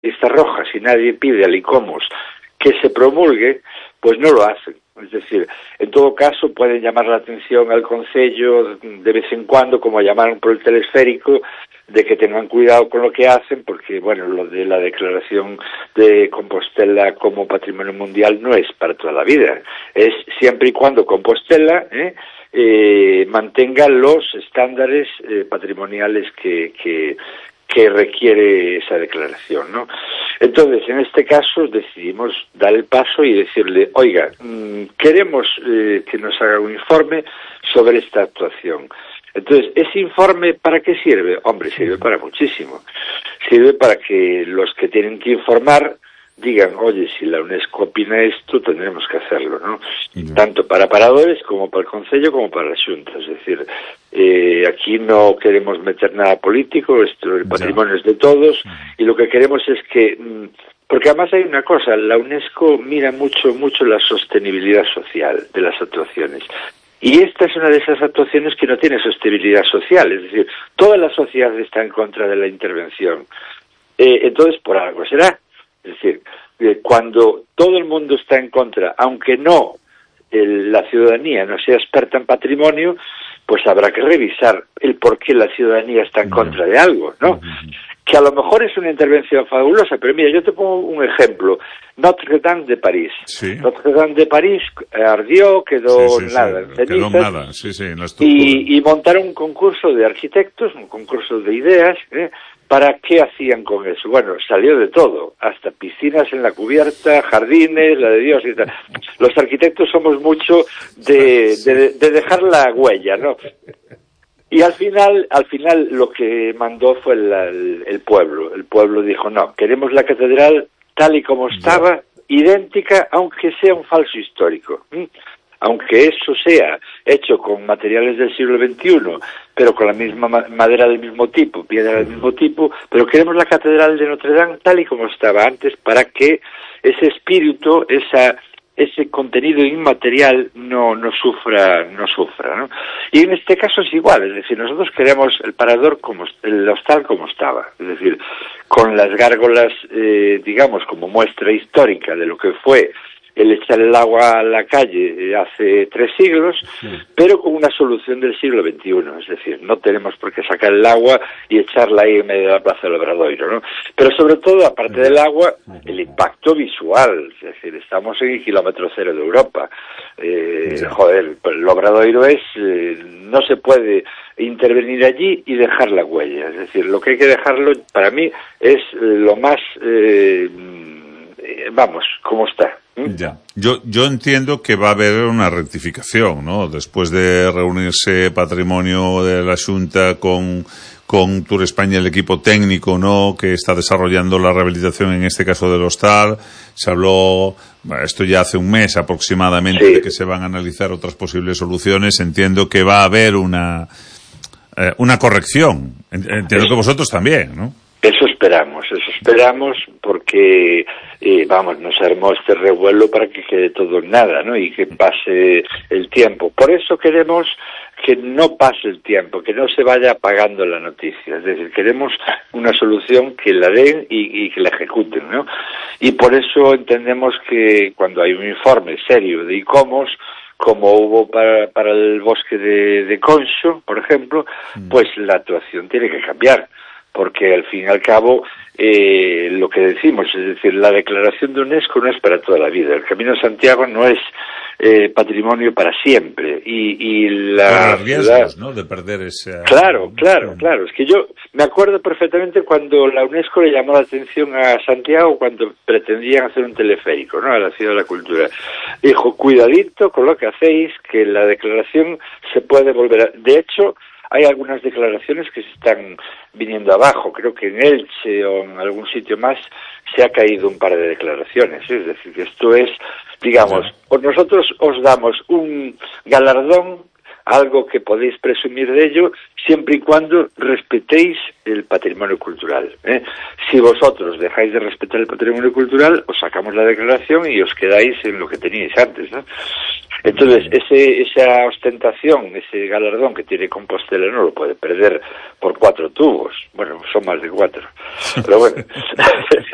lista roja, si nadie pide al ICOMOS que se promulgue, pues no lo hacen. Es decir, en todo caso pueden llamar la atención al Concello de vez en cuando, como llamaron por el telesférico, de que tengan cuidado con lo que hacen, porque, bueno, lo de la declaración de Compostela como Patrimonio Mundial no es para toda la vida. Es siempre y cuando Compostela mantenga los estándares patrimoniales que requiere esa declaración, ¿no? Entonces, en este caso, decidimos dar el paso y decirle, oiga, queremos que nos haga un informe sobre esta actuación. Entonces, ¿ese informe para qué sirve? Hombre, sirve para muchísimo. Sirve para que los que tienen que informar digan, oye, si la UNESCO opina esto, tendremos que hacerlo, ¿no? Tanto para paradores como para el Concello como para la Xunta. Es decir, aquí no queremos meter nada político, el patrimonio es de todos, y lo que queremos es que, porque además hay una cosa, la UNESCO mira mucho la sostenibilidad social de las actuaciones. Y esta es una de esas actuaciones que no tiene sostenibilidad social, es decir, toda la sociedad está en contra de la intervención. Entonces, por algo será. Es decir, cuando todo el mundo está en contra, aunque no la ciudadanía no sea experta en patrimonio, pues habrá que revisar el por qué la ciudadanía está en contra de algo, ¿no? Que a lo mejor es una intervención fabulosa, pero mira, yo te pongo un ejemplo. Notre Dame de París. Sí. Notre Dame de París ardió, quedó nada, en cenizas. Quedó nada, en la estructura. Y montaron un concurso de arquitectos, un concurso de ideas, ¿para qué hacían con eso? Bueno, salió de todo, hasta piscinas en la cubierta, jardines, la de Dios y tal. Los arquitectos somos mucho de dejar la huella, ¿no? Y al final lo que mandó fue el pueblo. El pueblo dijo, no, queremos la catedral tal y como estaba, idéntica, aunque sea un falso histórico. Aunque eso sea hecho con materiales del siglo XXI, pero con la misma madera del mismo tipo, piedra del mismo tipo, pero queremos la catedral de Notre Dame tal y como estaba antes, para que ese espíritu, ese contenido inmaterial no sufra, ¿no? Y en este caso es igual, es decir, nosotros queremos el parador el hostal como estaba, es decir, con las gárgolas, digamos, como muestra histórica de lo que fue el echar el agua a la calle hace 3 siglos, pero con una solución del siglo XXI, es decir, no tenemos por qué sacar el agua y echarla ahí en medio de la Plaza del Obradoiro, ¿no? Pero sobre todo, aparte del agua, el impacto visual, es decir, estamos en el kilómetro cero de Europa. Joder, el Obradoiro no se puede intervenir allí y dejar la huella, es decir, lo que hay que dejarlo, para mí, es lo más, como está. Ya. Yo entiendo que va a haber una rectificación, ¿no? Después de reunirse Patrimonio de la Xunta con Tour España, el equipo técnico, ¿no?, que está desarrollando la rehabilitación, en este caso del hostal, se habló, esto ya hace un mes aproximadamente, de que se van a analizar otras posibles soluciones. Entiendo que va a haber una corrección. Entiendo que vosotros también, ¿no? Eso esperamos porque, no se armó este revuelo para que quede todo en nada, ¿no? Y que pase el tiempo. Por eso queremos que no pase el tiempo, que no se vaya apagando la noticia. Es decir, queremos una solución que la den y que la ejecuten, ¿no? Y por eso entendemos que cuando hay un informe serio de ICOMOS, como hubo para el bosque de Conxo, por ejemplo, pues la actuación tiene que cambiar. Porque al fin y al cabo, lo que decimos, es decir, la declaración de UNESCO no es para toda la vida. El Camino de Santiago no es patrimonio para siempre. Y los riesgos, ¿no?, de perder ese... Claro. Es que yo me acuerdo perfectamente cuando la UNESCO le llamó la atención a Santiago cuando pretendían hacer un teleférico, ¿no?, a la Ciudad de la Cultura. Dijo, cuidadito con lo que hacéis, que la declaración se puede volver a... De hecho, hay algunas declaraciones que se están viniendo abajo. Creo que en Elche o en algún sitio más se ha caído un par de declaraciones. Es decir, que esto es, digamos, nosotros os damos un galardón, algo que podéis presumir de ello, siempre y cuando respetéis el patrimonio cultural. Si vosotros dejáis de respetar el patrimonio cultural, os sacamos la declaración y os quedáis en lo que teníais antes, ¿no? Entonces, esa ostentación, ese galardón que tiene Compostela no lo puede perder por 4 tubos. Bueno, son más de 4. Pero bueno.